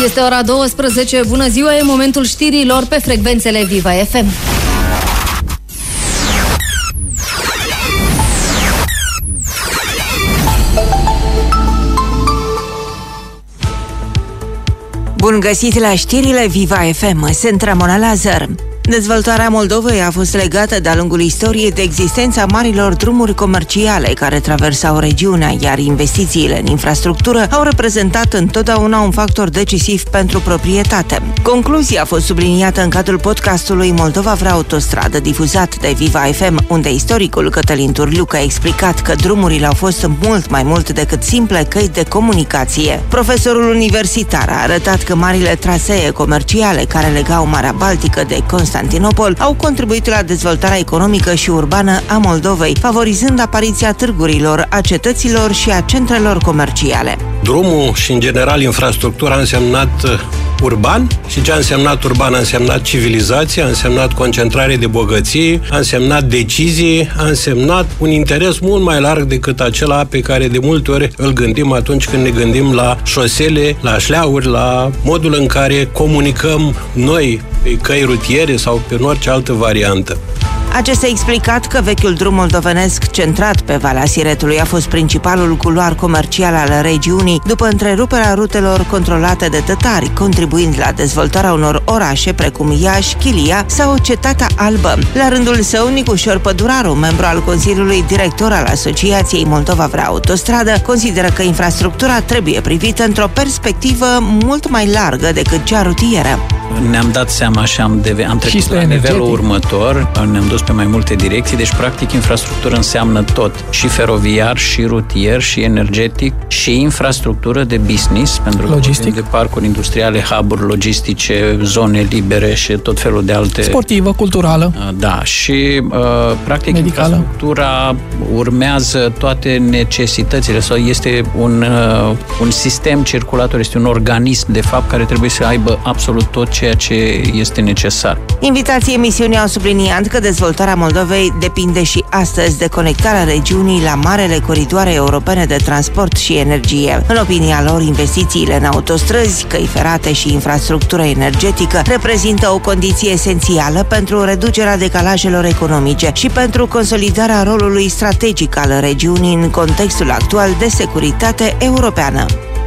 Este ora 12, bună ziua, e momentul știrilor pe frecvențele Viva FM. Bun găsit la știrile Viva FM, sunt Ramona Lazar. Dezvoltarea Moldovei a fost legată de-a lungul istoriei de existența marilor drumuri comerciale care traversau regiunea, iar investițiile în infrastructură au reprezentat întotdeauna un factor decisiv pentru proprietate. Concluzia a fost subliniată în cadrul podcastului Moldova vrea autostradă, difuzat de Viva FM, unde istoricul Cătălin Turliuc a explicat că drumurile au fost mult mai mult decât simple căi de comunicație. Profesorul universitar a arătat că marile trasee comerciale care legau Marea Baltică de Constantinopol au contribuit la dezvoltarea economică și urbană a Moldovei, favorizând apariția târgurilor, a cetăților și a centrelor comerciale. Drumul și, în general, infrastructura a însemnat urban și ce a însemnat urban a însemnat civilizație, a însemnat concentrare de bogății, a însemnat decizii, a însemnat un interes mult mai larg decât acela pe care de multe ori îl gândim atunci când ne gândim la șosele, la șleauri, la modul în care comunicăm noi pe căi rutiere sau pe orice altă variantă. Acesta a explicat că vechiul drum moldovenesc centrat pe Valea Siretului a fost principalul culoar comercial al regiunii după întreruperea rutelor controlate de tătari, contribuind la dezvoltarea unor orașe precum Iași, Chilia sau Cetatea Albă. La rândul său, Nicușor Păduraru, membru al Consiliului Director al Asociației Moldova vrea autostradă, consideră că infrastructura trebuie privită într-o perspectivă mult mai largă decât cea rutieră. Ne-am dat seama și am trecut la nivelul următor, ne-am dus pe mai multe direcții, deci practic infrastructură înseamnă tot, și feroviar, și rutier, și energetic, și infrastructură de business, pentru că vorbim de parcuri industriale, hub-uri logistice, zone libere și tot felul de alte... Sportivă, culturală. Da, și practic medicală. Infrastructura urmează toate necesitățile, sau este un sistem circulator, este un organism, de fapt, care trebuie să aibă absolut tot ceea ce este necesar. Invitații emisiunii au subliniat că dezvoltarea Moldovei depinde și astăzi de conectarea regiunii la marele coridoare europene de transport și energie. În opinia lor, investițiile în autostrăzi, căi ferate și infrastructură energetică reprezintă o condiție esențială pentru reducerea decalajelor economice și pentru consolidarea rolului strategic al regiunii în contextul actual de securitate europeană.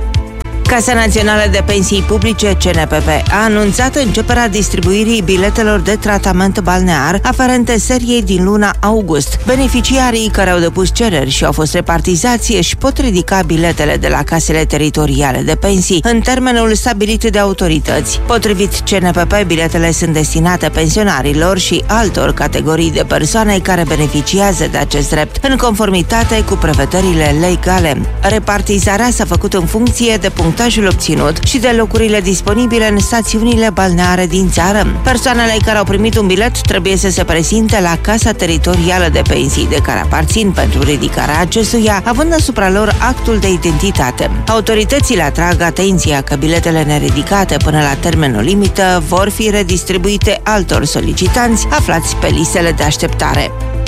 Casa Națională de Pensii Publice, CNPP, a anunțat începerea distribuirii biletelor de tratament balnear aferente seriei din luna august. Beneficiarii care au depus cereri și au fost repartizați își pot ridica biletele de la casele teritoriale de pensii în termenul stabilit de autorități. Potrivit CNPP, biletele sunt destinate pensionarilor și altor categorii de persoane care beneficiază de acest drept, în conformitate cu prevederile legale. Repartizarea s-a făcut în funcție de punctajul obținut și de locurile disponibile în stațiunile balneare din țară. Persoanele care au primit un bilet trebuie să se prezinte la Casa Teritorială de Pensii de care aparțin pentru ridicarea acestuia, având asupra lor actul de identitate. Autoritățile atrag atenția că biletele neridicate până la termenul limită vor fi redistribuite altor solicitanți aflați pe listele de așteptare.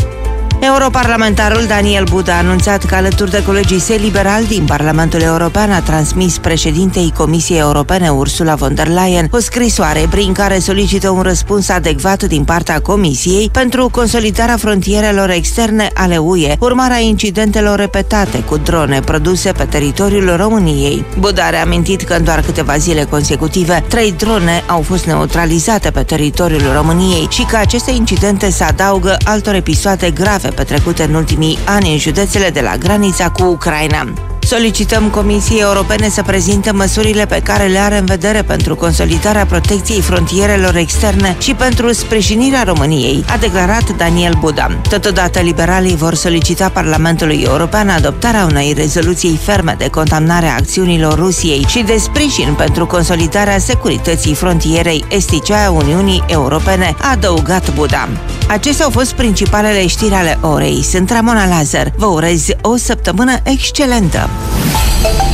Europarlamentarul Daniel Buda a anunțat că alături de colegii săi liberali din Parlamentul European a transmis președintei Comisiei Europene Ursula von der Leyen o scrisoare prin care solicită un răspuns adecvat din partea Comisiei pentru consolidarea frontierelor externe ale UE, urmarea incidentelor repetate cu drone produse pe teritoriul României. Buda a reamintit că în doar câteva zile consecutive 3 drone au fost neutralizate pe teritoriul României și că aceste incidente se adaugă altor episoade grave petrecute în ultimii ani în județele de la granița cu Ucraina. Solicităm Comisiei Europene să prezinte măsurile pe care le are în vedere pentru consolidarea protecției frontierelor externe și pentru sprijinirea României, a declarat Daniel Buda. Totodată, liberalii vor solicita Parlamentului European adoptarea unei rezoluții ferme de condamnare a acțiunilor Rusiei și de sprijin pentru consolidarea securității frontierei estice a Uniunii Europene, a adăugat Buda. Acestea au fost principalele știri ale orei. Sunt Ramona Lazar. Vă urez o săptămână excelentă!